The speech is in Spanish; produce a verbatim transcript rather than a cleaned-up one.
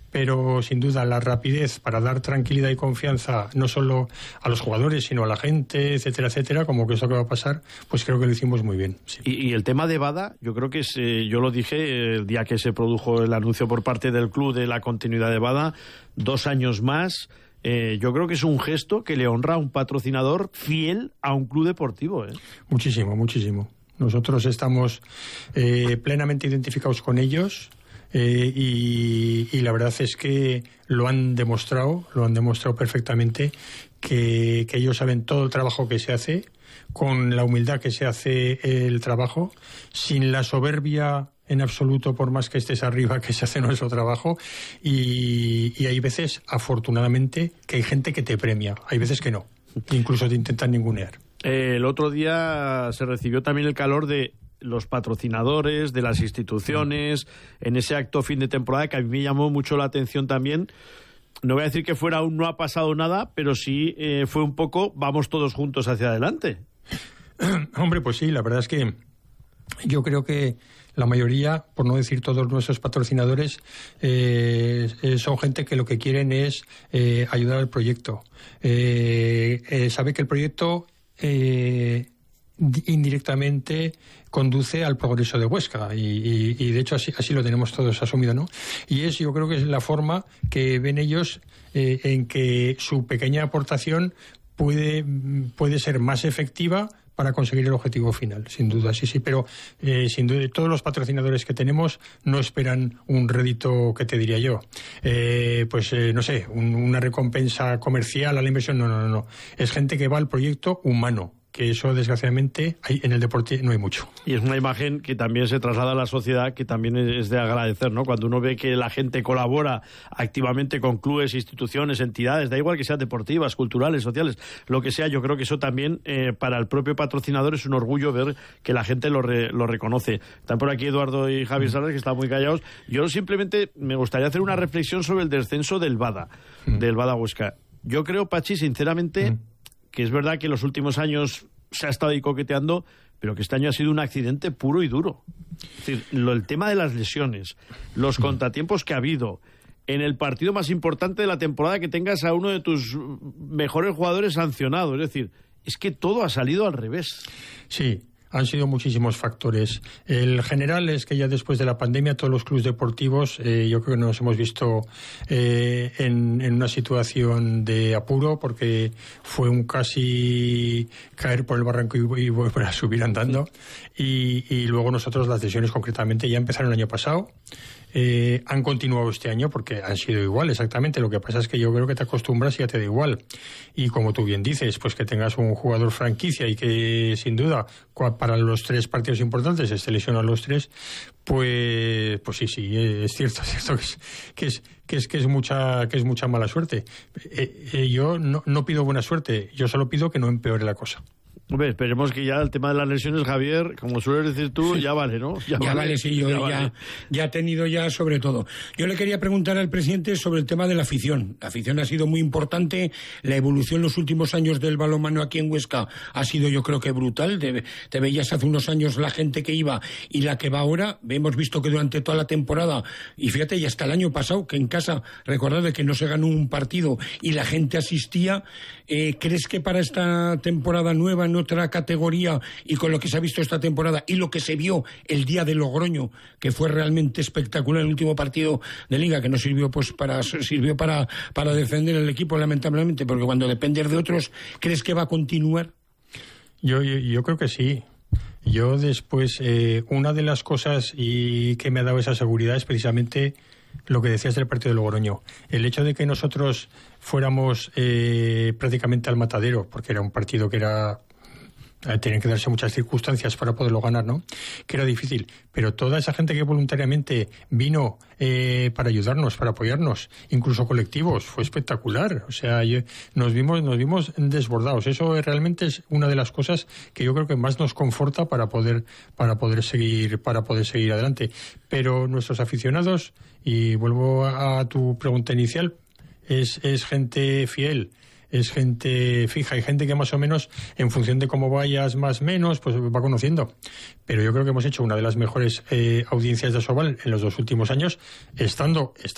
pero sin duda la rapidez para dar tranquilidad y confianza no solo a los jugadores, sino a la gente, etcétera, etcétera, como que esto que va a pasar, pues creo que lo hicimos muy bien. Sí. Y, y el tema de Bada, yo creo que es, eh, yo lo dije el día que se produjo el anuncio por parte del club de la continuidad de Bada, dos años más. Eh, yo creo que es un gesto que le honra a un patrocinador fiel a un club deportivo. ¿eh? Muchísimo, muchísimo. Nosotros estamos eh, plenamente identificados con ellos eh, y, y la verdad es que lo han demostrado, lo han demostrado perfectamente, que, que ellos saben todo el trabajo que se hace, con la humildad que se hace el trabajo, sin la soberbia en absoluto, por más que estés arriba, que se hace nuestro trabajo, y, y hay veces, afortunadamente, que hay gente que te premia, hay veces que no, que incluso te intentan ningunear. Eh, el otro día se recibió también el calor de los patrocinadores, de las instituciones, en ese acto fin de temporada que a mí me llamó mucho la atención también. No voy a decir que fuera aún no ha pasado nada, pero sí eh, fue un poco, vamos todos juntos hacia adelante. Hombre, pues sí, la verdad es que yo creo que la mayoría, por no decir todos nuestros patrocinadores, eh, eh, son gente que lo que quieren es eh, ayudar al proyecto. Eh, eh, sabe que el proyecto eh, indirectamente conduce al progreso de Huesca y, y, y de hecho así, así lo tenemos todos asumido, ¿no? Y es, yo creo que es la forma que ven ellos eh, en que su pequeña aportación puede, puede ser más efectiva para conseguir el objetivo final, sin duda, sí, sí, pero eh, sin duda todos los patrocinadores que tenemos no esperan un rédito, que te diría yo, eh, pues eh, no sé, un, una recompensa comercial a la inversión, no, no, no, no, es gente que va al proyecto humano, que eso desgraciadamente hay, en el deporte no hay mucho. Y es una imagen que también se traslada a la sociedad, que también es de agradecer, ¿no? Cuando uno ve que la gente colabora activamente con clubes, instituciones, entidades, da igual que sean deportivas, culturales, sociales, lo que sea, yo creo que eso también eh, para el propio patrocinador es un orgullo ver que la gente lo, re, lo reconoce. Están por aquí Eduardo y Javier Sardes, que están muy callados. Yo simplemente me gustaría hacer una reflexión sobre el descenso del Bada, mm. del Bada Huesca. Yo creo, Pachi, sinceramente... Mm. que es verdad que en los últimos años se ha estado ahí coqueteando, pero que este año ha sido un accidente puro y duro. Es decir, lo, el tema de las lesiones, los contratiempos que ha habido, en el partido más importante de la temporada que tengas a uno de tus mejores jugadores sancionado, es decir, es que todo ha salido al revés. Sí. Han sido muchísimos factores. El general es que ya después de la pandemia todos los clubes deportivos eh, yo creo que nos hemos visto eh, en, en una situación de apuro, porque fue un casi caer por el barranco y, y volver a subir andando. Y, y luego nosotros las lesiones concretamente ya empezaron el año pasado. Eh, han continuado este año porque han sido igual, exactamente. Lo que pasa es que yo creo que te acostumbras y ya te da igual. Y como tú bien dices, pues que tengas un jugador franquicia y que sin duda para los tres partidos importantes esté lesionado a los tres, pues pues sí, sí, es cierto, es cierto que es que es que es, que es mucha que es mucha mala suerte. Eh, eh, yo no, no pido buena suerte, yo solo pido que no empeore la cosa. Hombre, esperemos que ya el tema de las lesiones, Javier, como sueles decir tú, ya vale, ¿no? Ya, ya vale, vale, sí, yo ya, ya, vale. ya he tenido ya sobre todo. Yo le quería preguntar al presidente sobre el tema de la afición. La afición ha sido muy importante, la evolución en los últimos años del balonmano aquí en Huesca ha sido, yo creo que brutal. Te, te veías hace unos años la gente que iba y la que va ahora. Hemos visto que durante toda la temporada, y fíjate, y hasta el año pasado, que en casa, recordad de que no se ganó un partido y la gente asistía, eh, ¿crees que para esta temporada nueva, en otra categoría, y con lo que se ha visto esta temporada y lo que se vio el día de Logroño, que fue realmente espectacular, el último partido de Liga, que no sirvió pues para sirvió para, para defender el equipo, lamentablemente, porque cuando dependes de otros, ¿crees que va a continuar? Yo, yo, yo creo que sí. Yo después, eh, una de las cosas y que me ha dado esa seguridad es precisamente lo que decías del partido de Logroño. El hecho de que nosotros fuéramos eh, prácticamente al matadero, porque era un partido que era... Tienen que darse muchas circunstancias para poderlo ganar, ¿no? Que era difícil. Pero toda esa gente que voluntariamente vino eh, para ayudarnos, para apoyarnos, incluso colectivos, fue espectacular. O sea, yo, nos vimos nos vimos desbordados. Eso realmente es una de las cosas que yo creo que más nos conforta para poder para poder seguir para poder seguir adelante. Pero nuestros aficionados, y vuelvo a, a tu pregunta inicial, es es gente fiel. Es gente fija y gente que más o menos, en función de cómo vayas más o menos, pues va conociendo. Pero yo creo que hemos hecho una de las mejores eh, audiencias de Asobal en los dos últimos años, estando, estando